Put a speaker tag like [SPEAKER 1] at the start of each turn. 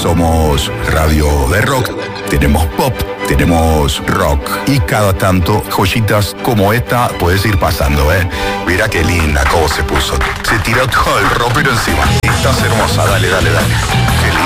[SPEAKER 1] somos radio de rock, tenemos pop, tenemos rock y cada tanto joyitas como esta puedes ir pasando, ¿eh? Mira qué linda cómo se puso. Se tiró todo el ropero encima. Estás hermosa, dale. Qué lindo.